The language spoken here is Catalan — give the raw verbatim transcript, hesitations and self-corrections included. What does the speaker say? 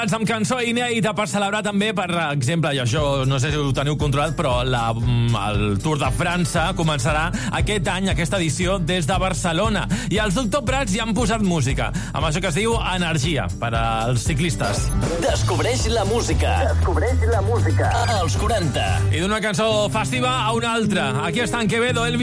Amb cançó inèdita per celebrar també, per exemple, i això no sé si ho teniu controlat, però la, el Tour de França començarà aquest any, aquesta edició, des de Barcelona. I els Doctor Prats ja han posat música, amb això que es diu energia, per als ciclistes. Descobreix la música. Descobreix la música. Als quaranta. I d'una cançó festiva a una altra. Aquí està en Quevedo, Elvis